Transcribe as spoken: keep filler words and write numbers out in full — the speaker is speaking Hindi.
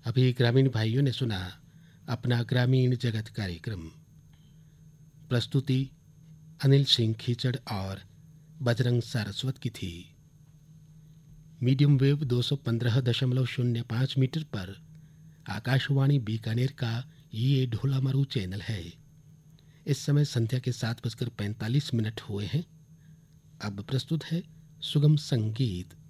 अभी ग्रामीण भाइयों ने सुना अपना ग्रामीण जगत कार्यक्रम। प्रस्तुति अनिल सिंह खीचड़ और बजरंग सारस्वत की थी। मीडियम वेव दो सौ पंद्रह दशमलव शून्य पाँच मीटर पर आकाशवाणी बीकानेर का ये ढोलामरू चैनल है। इस समय संध्या के सात बजकर पैंतालीस मिनट हुए हैं। अब प्रस्तुत है सुगम संगीत।